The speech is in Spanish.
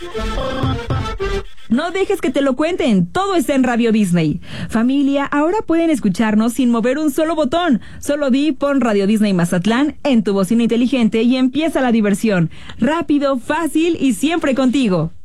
No dejes que te lo cuenten, todo está en Radio Disney. Familia, ahora pueden escucharnos sin mover un solo botón. Solo pon Radio Disney Mazatlán en tu bocina inteligente y empieza la diversión. Rápido, fácil y siempre contigo.